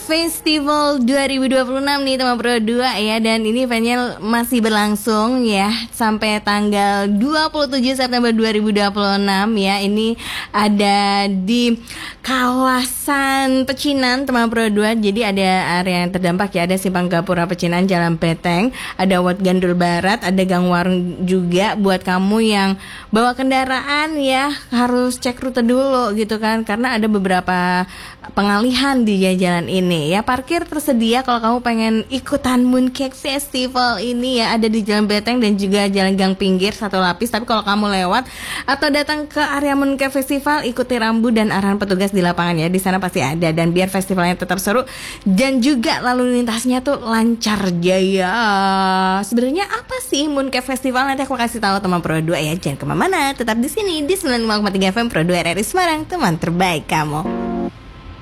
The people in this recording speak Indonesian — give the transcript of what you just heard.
Festival 2026 nih teman Pro 2 ya. Dan ini eventnya masih berlangsung ya sampai tanggal 27 September 2026 ya. Ini ada di kawasan Pecinan teman Pro 2. Jadi ada area yang terdampak ya. Ada Simpang Gapura Pecinan, Jalan Beteng, ada Wat Gandul Barat, ada Gang Warung juga. Buat kamu yang bawa kendaraan ya harus cek rute dulu gitu kan, karena ada beberapa pengalihan di jalan ini ya. Parkir tersedia kalau kamu pengen ikutan Mooncake Festival ini ya. Ada di Jalan Beteng dan juga Jalan Gang Pinggir satu lapis. Tapi kalau kamu lewat atau datang ke area Mooncake Festival, ikuti rambu dan arahan petugas di lapangan ya. Di sana pasti ada. Dan biar festivalnya tetap seru dan juga lalu lintasnya tuh lancar jaya. Sebenarnya apa sih Mooncake Festival? Nanti aku kasih tahu teman Pro 2 ya. Jangan kemana-mana, tetap di sini di 95,3 FM Pro 2 RRI Semarang, teman terbaik kamu.